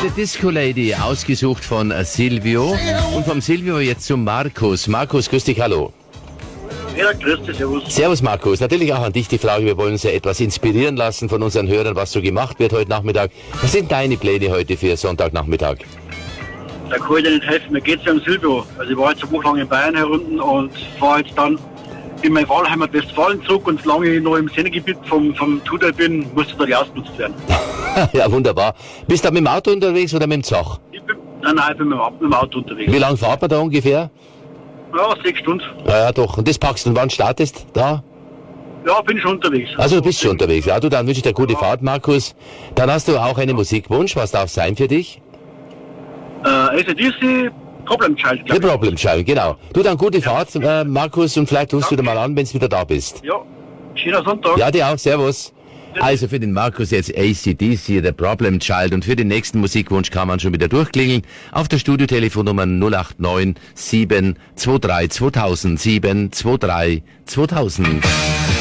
The Disco Lady, ausgesucht von Silvio. Und vom Silvio jetzt zum Markus. Markus, grüß dich, hallo. Ja, grüß dich, servus. Servus Markus, natürlich auch an dich die Frage, wir wollen uns ja etwas inspirieren lassen von unseren Hörern, was so gemacht wird heute Nachmittag. Was sind deine Pläne heute für Sonntagnachmittag? Da kann ich dir nicht helfen, mir geht's ja um Silvio. Also ich war jetzt eine Woche lang in Bayern herunten und fahre jetzt dann in meine Wahlheimat Westfalen zurück, und solange ich noch im Sendegebiet vom Tudor bin, muss das da ausgenutzt werden. Ja, wunderbar. Bist du da mit dem Auto unterwegs oder mit dem Zug? Ich bin mit dem Auto unterwegs. Wie lange fahrt man da ungefähr? Ja, 6 Stunden. Ja, doch. Und das packst du, und wann startest da? Ja, bin schon unterwegs. Also du bist schon unterwegs. Ja, du, dann wünsche ich dir gute Fahrt, Markus. Dann hast du auch einen Musikwunsch. Was darf sein für dich? AC/DC, Problem Child, The glaube ich. Problem Child, genau. Du, dann gute Fahrt, Markus, und vielleicht rufst du wieder mal an, wenn du wieder da bist. Ja, schöner Sonntag. Ja, dir auch. Servus. Also für den Markus jetzt AC/DC, The Problem Child, und für den nächsten Musikwunsch kann man schon wieder durchklingeln auf der Studiotelefonnummer 089 723 2000 723 2000.